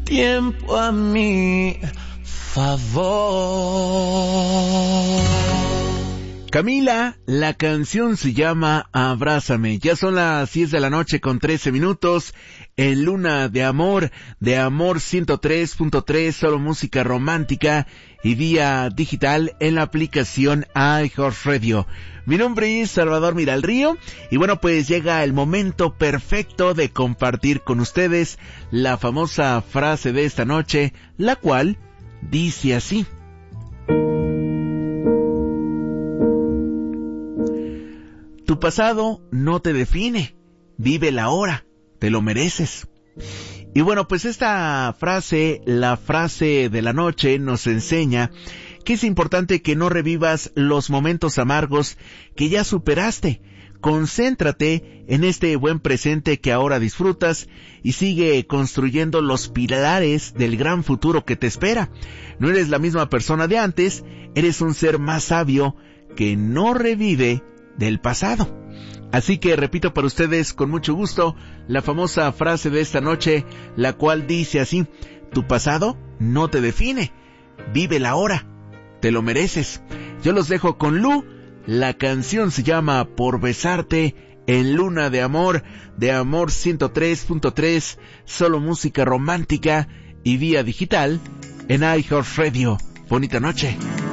tiempo a mi favor. Camila, la canción se llama Abrázame. Ya son las 10 de la noche con 13 minutos. En Luna de Amor 103.3, solo música romántica y vía digital en la aplicación iHeartRadio. Mi nombre es Salvador Miralrío y bueno, pues llega el momento perfecto de compartir con ustedes la famosa frase de esta noche, la cual dice así: tu pasado no te define, vive la hora, te lo mereces. Y bueno, pues esta frase, la frase de la noche, nos enseña que es importante que no revivas los momentos amargos que ya superaste. Concéntrate en este buen presente que ahora disfrutas y sigue construyendo los pilares del gran futuro que te espera. No eres la misma persona de antes, eres un ser más sabio que no revive del pasado. Así que repito para ustedes con mucho gusto la famosa frase de esta noche, la cual dice así: tu pasado no te define, vive la hora, te lo mereces. Yo los dejo con Lu, la canción se llama Por Besarte en Luna de Amor 103.3, solo música romántica y vía digital en iHeartRadio. Bonita noche.